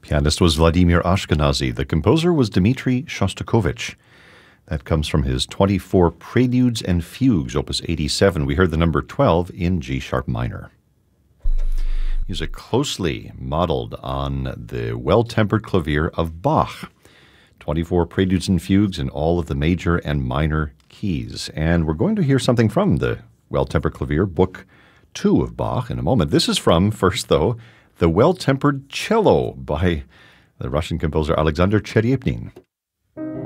Pianist was Vladimir Ashkenazy. The composer was Dmitri Shostakovich. That comes from his 24 Preludes and Fugues, opus 87. We heard the number 12 in G-sharp minor. Music closely modeled on the well-tempered clavier of Bach. 24 Preludes and Fugues in all of the major and minor keys. And we're going to hear something from the well-tempered clavier, Book 2 of Bach, in a moment. This is from, first though, the well-tempered cello by the Russian composer Alexander Cherepnin.